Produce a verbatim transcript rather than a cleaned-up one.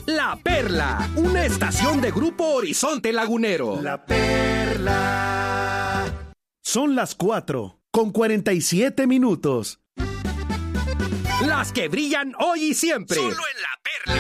La Perla, una estación de Grupo Horizonte Lagunero. La Perla. Son las cuatro con cuarenta y siete minutos. Las que brillan hoy y siempre. Solo en La Perla.